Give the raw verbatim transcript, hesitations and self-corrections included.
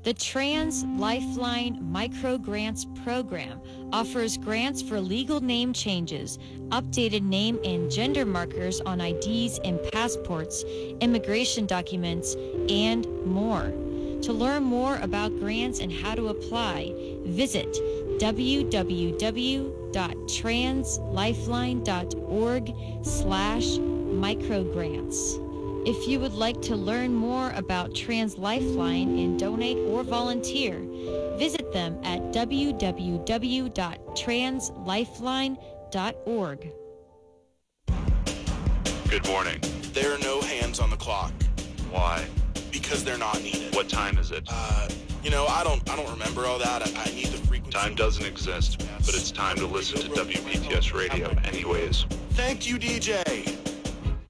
The Trans Lifeline Micro Grants Program offers grants for legal name changes, updated name and gender markers on I Ds and passports, immigration documents, and more. To learn more about grants and how to apply, visit w w w dot translifeline dot org slash microgrants. If you would like to learn more about Trans Lifeline and donate or volunteer, visit them at w w w dot translifeline dot org. Good morning. There are no hands on the clock. Why? Because they're not needed. What time is it? Uh, you know, I don't I don't remember all that. I, I need the frequency. Time doesn't exist, but it's time to listen to W P T S Radio anyways. Thank you, D J.